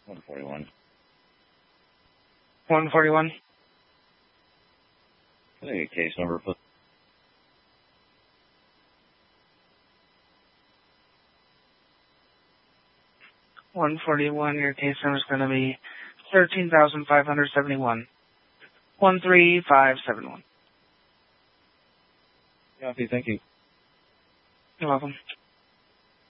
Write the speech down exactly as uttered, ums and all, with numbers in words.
one forty-one. one forty-one. Can I get a case number, please? one forty-one, your case number is going to be thirteen thousand five hundred seventy-one. one three five seven one. Copy, thank you. You're welcome.